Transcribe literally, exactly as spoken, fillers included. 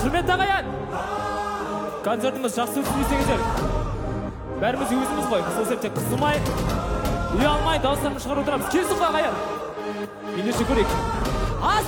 Құрметті ағайын, концертіміз жақсы өтсін десеңіздер, бәріміз өзіміз ғой, сол себепте қысылмай, ұялмай, дауыстарымыз шығарып отырамыз. Келсін ғой ағайын, ендеше көрейік.